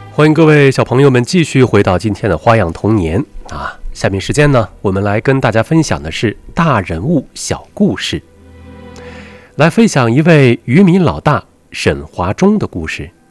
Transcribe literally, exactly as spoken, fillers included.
欢迎各位小朋友们继续回到今天的花样童年啊！下面时间呢，我们来跟大家分享的是大人物小故事，来分享一位渔民老大沈华忠的故事。